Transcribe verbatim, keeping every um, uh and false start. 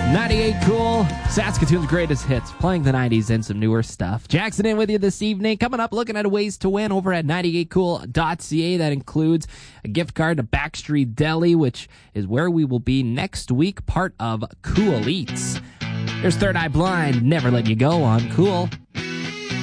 ninety-eight Cool, Saskatoon's greatest hits, playing the nineties and some newer stuff. Jackson in with you this evening. Coming up, looking at ways to win over at ninety-eight cool dot c a. That includes a gift card to Backstreet Deli, which is where we will be next week, part of Cool Eats. Here's Third Eye Blind, Never Let You Go on Cool.